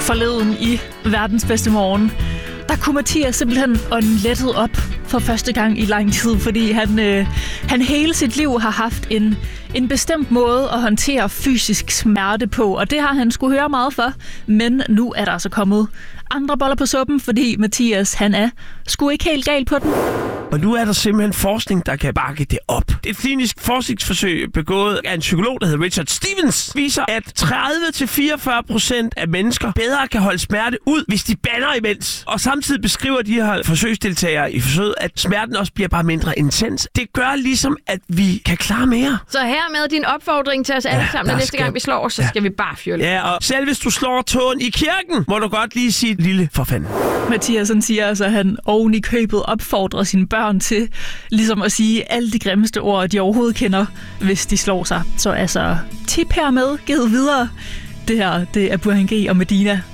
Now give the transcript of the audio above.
forleden i Verdens Bedste Morgen, der kunne Mathias simpelthen ånde lettet op for første gang i lang tid, fordi han hele sit liv har haft en bestemt måde at håndtere fysisk smerte på, og det har han skulle høre meget for, men nu er der altså kommet andre boller på suppen, fordi Mathias, han er sgu ikke helt gal på den. Og nu er der simpelthen forskning, der kan bakke det op. Et klinisk forskningsforsøg begået af en psykolog, der hedder Richard Stevens, viser, at 30-44% af mennesker bedre kan holde smerte ud, hvis de bander imens. Og samtidig beskriver de her forsøgsdeltagere i forsøget, at smerten også bliver bare mindre intens. Det gør ligesom, at vi kan klare mere. Så hermed din opfordring til os alle sammen, næste gang vi slår os, så skal vi bare fyre lidt. Ja, og selv hvis du slår tåen i kirken, må du godt lige sige lille for fanden. Mathias siger altså, at han oven i købet opfordrer sine børn til ligesom at sige alle de grimmeste ord, de overhovedet kender, hvis de slår sig. Så altså, tip hermed, givet videre. Det her, det er Burhan G og Medina.